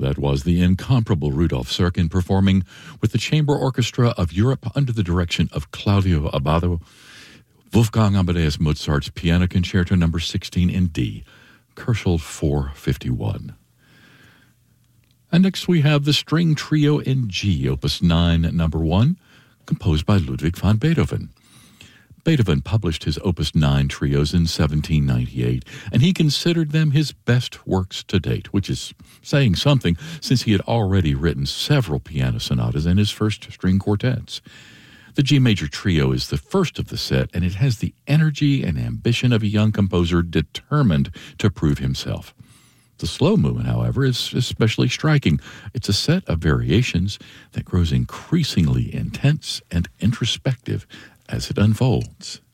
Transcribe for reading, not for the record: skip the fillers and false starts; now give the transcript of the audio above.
That was the incomparable Rudolf Serkin performing with the Chamber Orchestra of Europe under the direction of Claudio Abbado, Wolfgang Amadeus Mozart's Piano Concerto No. 16 in D, Köchel 451. And next we have the String Trio in G, Opus 9, No. 1, composed by Ludwig van Beethoven. Beethoven published his Opus 9 trios in 1798, and he considered them his best works to date, which is saying something since he had already written several piano sonatas and his first string quartets. The G major trio is the first of the set, and it has the energy and ambition of a young composer determined to prove himself. The slow movement, however, is especially striking. It's a set of variations that grows increasingly intense and introspective as it unfolds.